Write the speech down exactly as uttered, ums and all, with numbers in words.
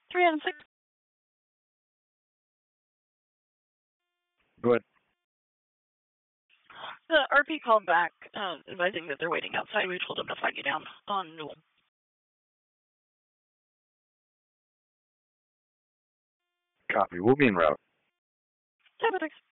three and six. Go ahead. The R P called back, uh, advising that they're waiting outside. We told them to flag you down on Newell. Copy. We'll be en route. seven six.